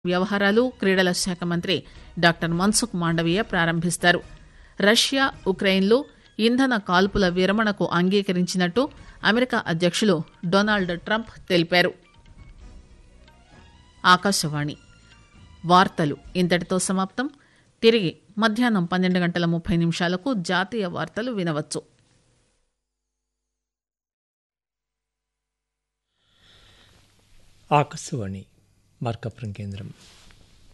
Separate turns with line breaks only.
వ్యవహారాలు క్రీడల శాఖ మంత్రి డాక్టర్ మన్సుఖ్ మాండవీయ ప్రారంభిస్తారు. రష్యా ఉక్రెయిన్లు ఇంధన కాల్పుల విరమణకు అంగీకరించినట్టు అమెరికా అధ్యక్షులు డొనాల్డ్ ట్రంప్ తెలిపారు. ఆకాశవాణి వార్తలు ఇంతటితో సమాప్తం. తిరిగి మధ్యాహ్నం 12:30 జాతీయ వార్తలు వినవచ్చు.
ఆకాశవాణి మార్కాపురం కేంద్రం.